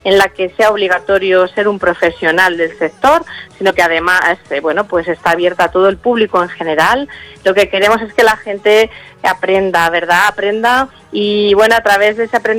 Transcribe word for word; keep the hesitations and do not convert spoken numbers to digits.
en la que sea obligatorio ser un profesional del sector, sino que además, eh, bueno, pues está abierta a todo el público en general. Lo que queremos es que la gente aprenda, ¿verdad? Aprenda y, bueno, a través de ese aprendizaje